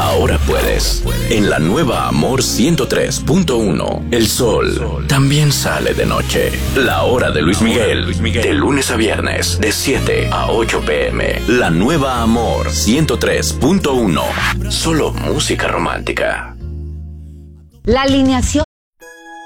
ahora puedes. En la nueva Amor 103.1, el sol también sale de noche. La hora de Luis Miguel, de lunes a viernes, de 7 a 8 p.m. La nueva Amor 103.1, solo música romántica. La alineación